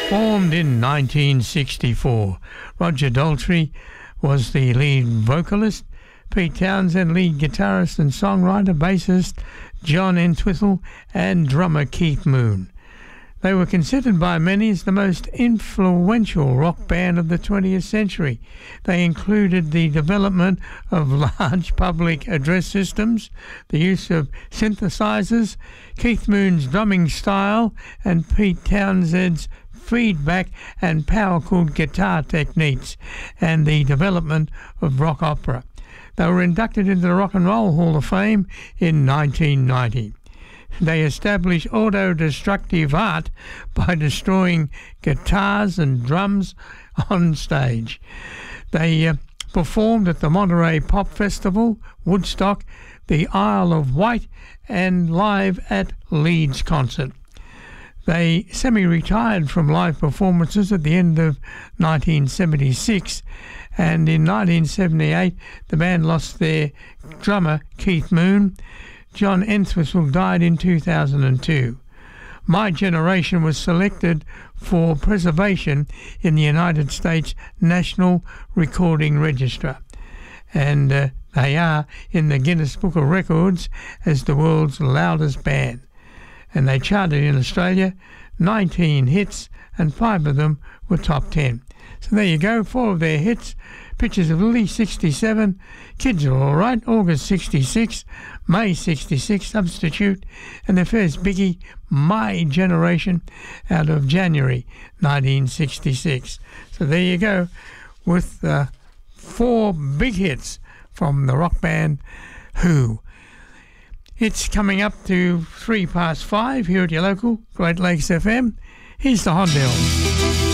Formed in 1964, Roger Daltrey was the lead vocalist, Pete Townsend lead guitarist and songwriter, bassist John Entwistle, and drummer Keith Moon. They were considered by many as the most influential rock band of the 20th century. They included the development of large public address systems, the use of synthesizers, Keith Moon's drumming style, and Pete Townsend's feedback and power-cooled guitar techniques, and the development of rock opera. They were inducted into the Rock and Roll Hall of Fame in 1990. They established auto-destructive art by destroying guitars and drums on stage. They performed at the Monterey Pop Festival, Woodstock, the Isle of Wight, and live at Leeds concert. They semi-retired from live performances at the end of 1976, and in 1978 the band lost their drummer Keith Moon. John Entwistle died in 2002. My Generation was selected for preservation in the United States National Recording Register, and they are in the Guinness Book of Records as the world's loudest band. And they charted in Australia 19 hits, and 5 of them were top 10. So there you go, 4 of their hits. Pictures of Lily, 67, Kids Are Alright, August 66, May 66, Substitute, and their first biggie, My Generation, out of January 1966. So there you go, with 4 big hits from the rock band Who. It's coming up to 5:03 here at your local Great Lakes FM. Here's the Hot Bill.